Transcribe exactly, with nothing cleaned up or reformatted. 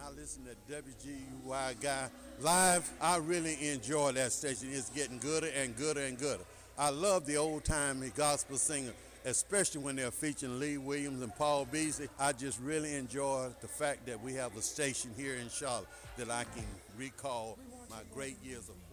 I listen to W G Y Guy live. I really enjoy that station. It's getting gooder and gooder and gooder. I love the old time gospel singer, especially when they're featuring Lee Williams and Paul Beasley. I just really enjoy the fact that we have a station here in Charlotte that I can recall my great years of